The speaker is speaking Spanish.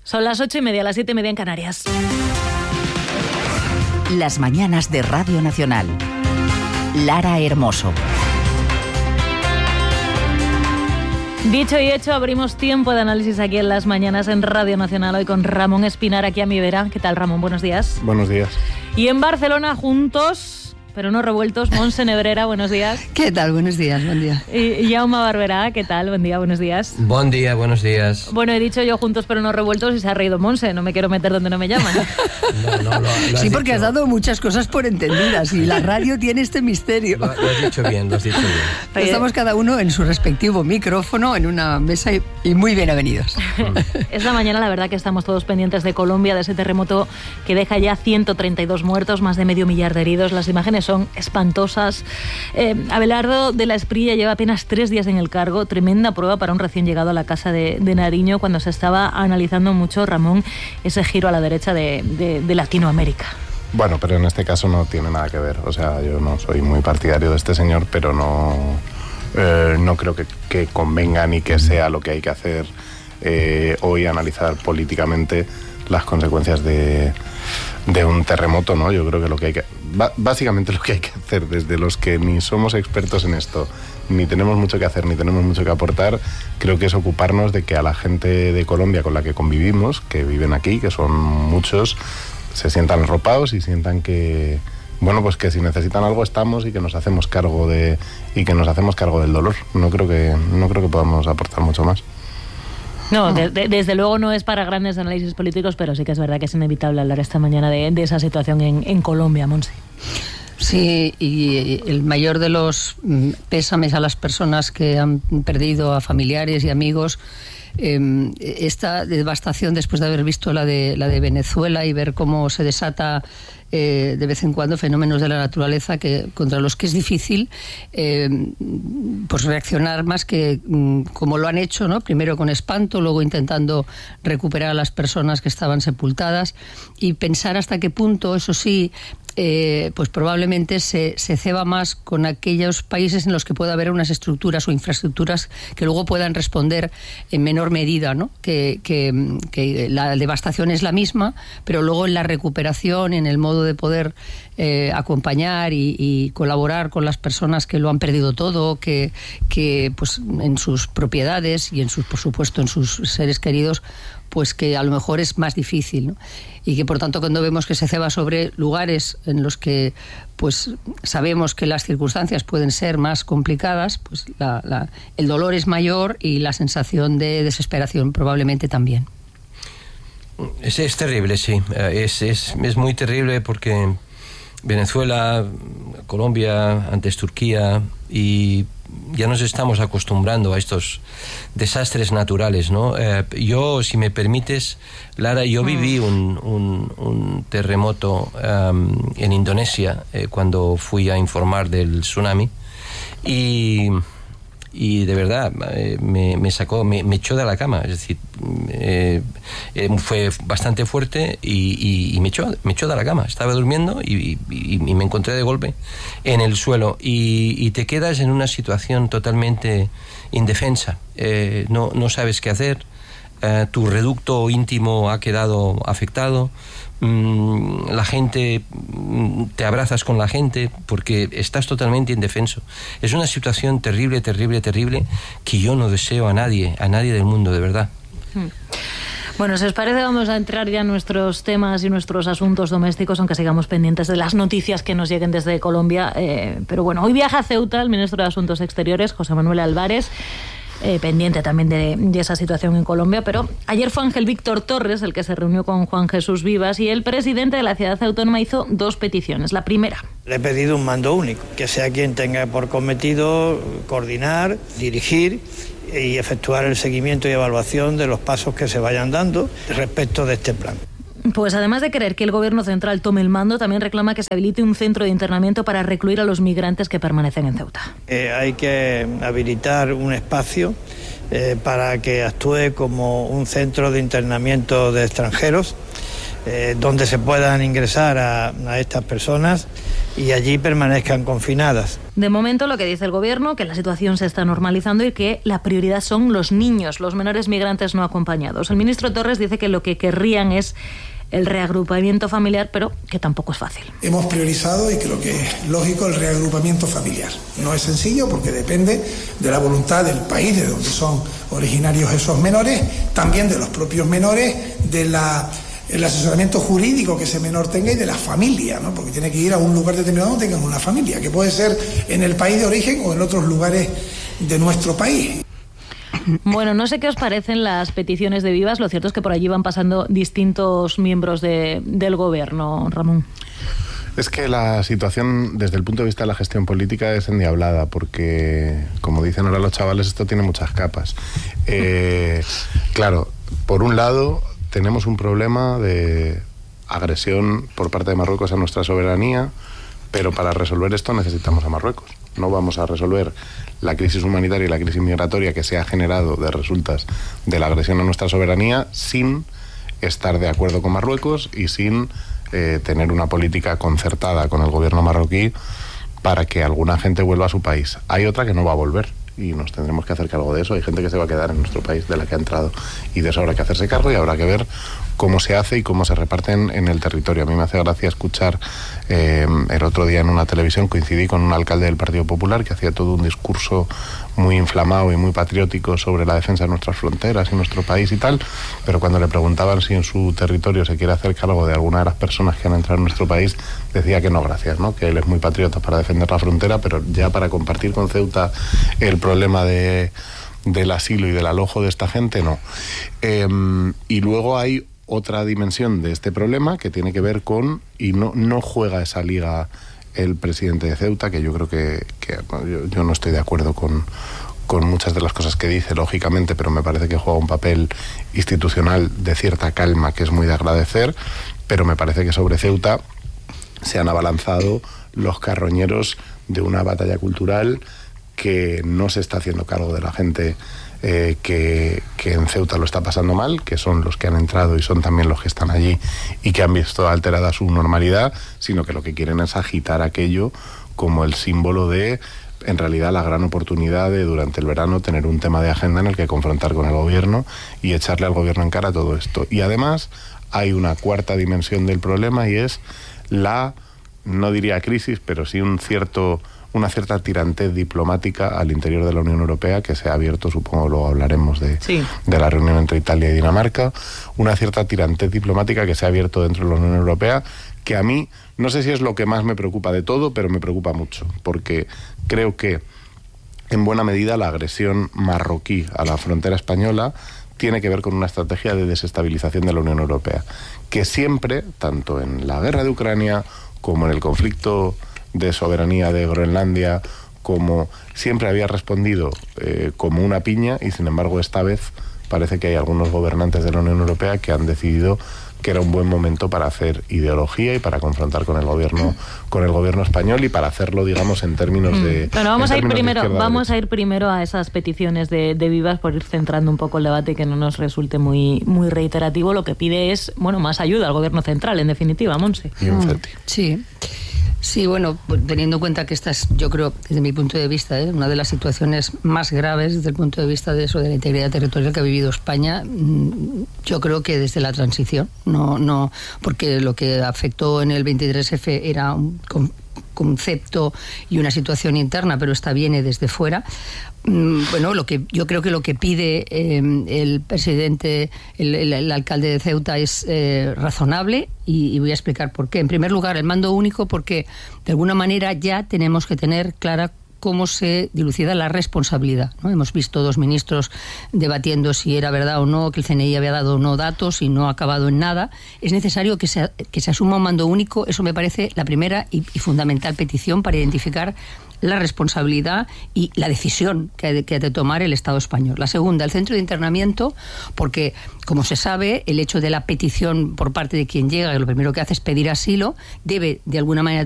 Son las 8:30, las 7:30 en Canarias. Las mañanas de Radio Nacional. Lara Hermoso. Dicho y hecho, abrimos tiempo de análisis aquí en Las Mañanas en Radio Nacional, hoy con Ramón Espinar aquí a mi vera. ¿Qué tal, Ramón? Buenos días. Buenos días. Y en Barcelona, juntos, pero no revueltos, Montse Nebrera, buenos días. ¿Qué tal? Buenos días, buen día. Y Jaume Barberá, ¿qué tal? Buen día, buenos días. Buen día, buenos días. Bueno, he dicho yo juntos pero no revueltos y se ha reído Montse, no me quiero meter donde no me llaman. Sí, porque has dado muchas cosas por entendidas y la radio tiene este misterio. Lo has dicho bien, lo has dicho bien. Estamos cada uno en su respectivo micrófono, en una mesa y muy bien avenidos. Esta mañana la verdad que estamos todos pendientes de Colombia, de ese terremoto que deja ya 132 muertos, más de 500.000 de heridos. Las imágenes son espantosas. Abelardo de la Espriella lleva apenas 3 días en el cargo, tremenda prueba para un recién llegado a la casa de Nariño, cuando se estaba analizando mucho, Ramón, ese giro a la derecha de Latinoamérica. Bueno, pero en este caso no tiene nada que ver. O sea, yo no soy muy partidario de este señor, pero no creo que convenga ni que sea lo que hay que hacer hoy, analizar políticamente las consecuencias de un terremoto, ¿no? Yo creo que básicamente lo que hay que hacer, desde los que ni somos expertos en esto, ni tenemos mucho que hacer, ni tenemos mucho que aportar, creo que es ocuparnos de que a la gente de Colombia con la que convivimos, que viven aquí, que son muchos, se sientan arropados y sientan que, bueno, pues que si necesitan algo estamos y que nos hacemos cargo del dolor. No creo que podamos aportar mucho más. No, desde luego no es para grandes análisis políticos, pero sí que es verdad que es inevitable hablar esta mañana de esa situación en Colombia, Montse. Sí, y el mayor de los pésames a las personas que han perdido a familiares y amigos. Esta devastación, después de haber visto la de Venezuela y ver cómo se desata de vez en cuando fenómenos de la naturaleza contra los que es difícil pues reaccionar más que como lo han hecho, ¿no? Primero con espanto, luego intentando recuperar a las personas que estaban sepultadas y pensar hasta qué punto, eso sí, pues probablemente se ceba más con aquellos países en los que pueda haber unas estructuras o infraestructuras que luego puedan responder en menor medida, ¿no? Que la devastación es la misma, pero luego en la recuperación, en el modo de poder acompañar y colaborar con las personas que lo han perdido todo, que pues en sus propiedades y por supuesto en sus seres queridos, pues que a lo mejor es más difícil, ¿no? Y que por tanto cuando vemos que se ceba sobre lugares en los que pues sabemos que las circunstancias pueden ser más complicadas, pues el dolor es mayor y la sensación de desesperación probablemente también. Es terrible, sí. Es muy terrible porque Venezuela, Colombia, antes Turquía, y ya nos estamos acostumbrando a estos desastres naturales, ¿no? Yo, si me permites, Lara, yo viví un terremoto en Indonesia cuando fui a informar del tsunami y de verdad me echó de la cama, es decir, fue bastante fuerte y me echó de la cama. Estaba durmiendo y me encontré de golpe en el suelo y te quedas en una situación totalmente indefensa. No sabes qué hacer, tu reducto íntimo ha quedado afectado. La gente, te abrazas con la gente porque estás totalmente indefenso. Es una situación terrible, terrible, terrible que yo no deseo a nadie del mundo, de verdad. Bueno, si os parece vamos a entrar ya en nuestros temas y nuestros asuntos domésticos, aunque sigamos pendientes de las noticias que nos lleguen desde Colombia. Pero bueno, hoy viaja a Ceuta el ministro de Asuntos Exteriores, José Manuel Álvarez, pendiente también de esa situación en Colombia, pero ayer fue Ángel Víctor Torres el que se reunió con Juan Jesús Vivas y el presidente de la ciudad autónoma hizo 2 peticiones. La primera: le he pedido un mando único, que sea quien tenga por cometido coordinar, dirigir y efectuar el seguimiento y evaluación de los pasos que se vayan dando respecto de este plan. Pues además de querer que el gobierno central tome el mando, también reclama que se habilite un centro de internamiento para recluir a los migrantes que permanecen en Ceuta. Hay que habilitar un espacio para que actúe como un centro de internamiento de extranjeros, donde se puedan ingresar a estas personas y allí permanezcan confinadas. De momento lo que dice el Gobierno, que la situación se está normalizando y que la prioridad son los niños, los menores migrantes no acompañados. El ministro Torres dice que lo que querrían es el reagrupamiento familiar, pero que tampoco es fácil. Hemos priorizado, y creo que es lógico, el reagrupamiento familiar. No es sencillo porque depende de la voluntad del país de donde son originarios esos menores, también de los propios menores, el asesoramiento jurídico que ese menor tenga y de la familia, ¿no? Porque tiene que ir a un lugar determinado donde tengan una familia, que puede ser en el país de origen o en otros lugares de nuestro país. Bueno, no sé qué os parecen las peticiones de Vivas. Lo cierto es que por allí van pasando distintos miembros del Gobierno, Ramón. Es que la situación desde el punto de vista de la gestión política es endiablada porque, como dicen ahora los chavales, esto tiene muchas capas. Claro, por un lado tenemos un problema de agresión por parte de Marruecos a nuestra soberanía, pero para resolver esto necesitamos a Marruecos. No vamos a resolver la crisis humanitaria y la crisis migratoria que se ha generado de resultas de la agresión a nuestra soberanía sin estar de acuerdo con Marruecos y sin tener una política concertada con el gobierno marroquí para que alguna gente vuelva a su país. Hay otra que no va a volver y nos tendremos que hacer cargo de eso. Hay gente que se va a quedar en nuestro país de la que ha entrado y de eso habrá que hacerse cargo y habrá que ver cómo se hace y cómo se reparten en el territorio. A mí me hace gracia escuchar el otro día en una televisión, coincidí con un alcalde del Partido Popular que hacía todo un discurso muy inflamado y muy patriótico sobre la defensa de nuestras fronteras y nuestro país y tal, pero cuando le preguntaban si en su territorio se quiere hacer cargo de alguna de las personas que han entrado en nuestro país, decía que no, gracias, ¿no? Que él es muy patriota para defender la frontera, pero ya para compartir con Ceuta el problema del asilo y del alojo de esta gente, no. Y luego hay otra dimensión de este problema que tiene que ver con, y no juega esa liga el presidente de Ceuta, que yo creo que yo no estoy de acuerdo con muchas de las cosas que dice, lógicamente, pero me parece que juega un papel institucional de cierta calma que es muy de agradecer, pero me parece que sobre Ceuta se han abalanzado los carroñeros de una batalla cultural que no se está haciendo cargo de la gente que en Ceuta lo está pasando mal, que son los que han entrado y son también los que están allí y que han visto alterada su normalidad, sino que lo que quieren es agitar aquello como el símbolo de, en realidad, la gran oportunidad de durante el verano tener un tema de agenda en el que confrontar con el gobierno y echarle al gobierno en cara todo esto. Y además hay una cuarta dimensión del problema y es no diría crisis, pero sí una cierta tirantez diplomática al interior de la Unión Europea que se ha abierto, supongo luego hablaremos de la reunión entre Italia y Dinamarca, una cierta tirantez diplomática que se ha abierto dentro de la Unión Europea, que a mí, no sé si es lo que más me preocupa de todo, pero me preocupa mucho, porque creo que en buena medida la agresión marroquí a la frontera española tiene que ver con una estrategia de desestabilización de la Unión Europea, que siempre, tanto en la guerra de Ucrania como en el conflicto de soberanía de Groenlandia, como siempre había respondido como una piña, y sin embargo esta vez parece que hay algunos gobernantes de la Unión Europea que han decidido que era un buen momento para hacer ideología y para confrontar con el gobierno español y para hacerlo, digamos, en términos de... Bueno, vamos a ir primero a esas peticiones de Vivas, por ir centrando un poco el debate y que no nos resulte muy reiterativo. Lo que pide es, más ayuda al gobierno central, en definitiva, Montse. Y un CETI. Sí, bueno, teniendo en cuenta que esta es, yo creo, desde mi punto de vista, una de las situaciones más graves desde el punto de vista de la integridad territorial que ha vivido España, yo creo que desde la transición, no porque lo que afectó en el 23F era un concepto y una situación interna, pero esta viene desde fuera. Bueno, yo creo que lo que pide el presidente, el alcalde de Ceuta es razonable y voy a explicar por qué. En primer lugar, el mando único, porque de alguna manera ya tenemos que tener clara cómo se dilucida la responsabilidad, ¿no? Hemos visto dos ministros debatiendo si era verdad o no, que el CNI había dado o no datos y no ha acabado en nada. Es necesario que se asuma un mando único. Eso me parece la primera y fundamental petición para identificar la responsabilidad y la decisión que ha de tomar el Estado español. La segunda, el centro de internamiento, porque, como se sabe, el hecho de la petición por parte de quien llega, que lo primero que hace es pedir asilo, debe de alguna manera